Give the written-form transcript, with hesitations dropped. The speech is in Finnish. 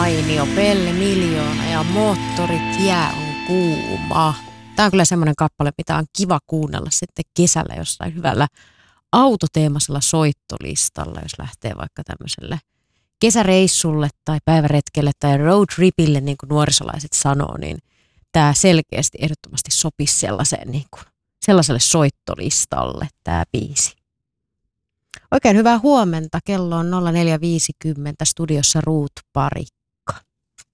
mainio, pelle miljoona ja moottoritie on kuuma. Tämä on kyllä semmoinen kappale, mitä on kiva kuunnella sitten kesällä jossain hyvällä autoteemasella soittolistalla, jos lähtee vaikka tämmöiselle kesäreissulle tai päiväretkelle tai road tripille, niin kuin nuorisolaiset sanoo, niin tämä selkeästi ehdottomasti sopisi sellaiselle soittolistalle tämä biisi. Oikein hyvää huomenta. Kello on 04.50 studiossa Ruut Parik.